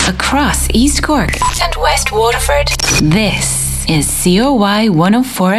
across East Cork and West Waterford. This is COY 104